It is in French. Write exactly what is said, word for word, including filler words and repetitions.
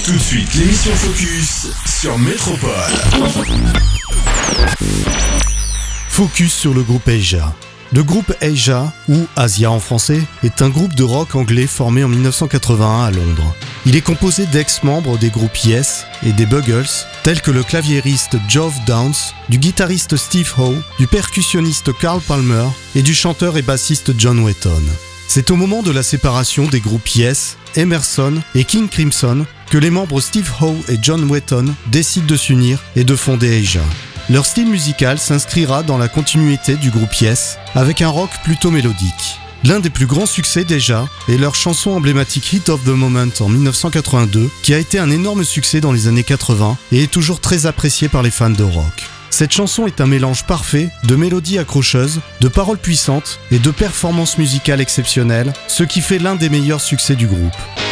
Tout de suite, l'émission Focus sur Métropole. Focus sur le groupe Asia. Le groupe Asia, ou Asia en français, est un groupe de rock anglais formé en dix-neuf cent quatre-vingt-un à Londres. Il est composé d'ex-membres des groupes Yes et des Buggles, tels que le claviériste Geoff Downes, du guitariste Steve Howe, du percussionniste Carl Palmer et du chanteur et bassiste John Wetton. C'est au moment de la séparation des groupes Yes, Emerson et King Crimson que les membres Steve Howe et John Wetton décident de s'unir et de fonder Asia. Leur style musical s'inscrira dans la continuité du groupe Yes, avec un rock plutôt mélodique. L'un des plus grands succès déjà est leur chanson emblématique Hit of the Moment en dix-neuf cent quatre-vingt-deux, qui a été un énorme succès dans les années quatre-vingts et est toujours très appréciée par les fans de rock. Cette chanson est un mélange parfait de mélodies accrocheuses, de paroles puissantes et de performances musicales exceptionnelles, ce qui fait l'un des meilleurs succès du groupe.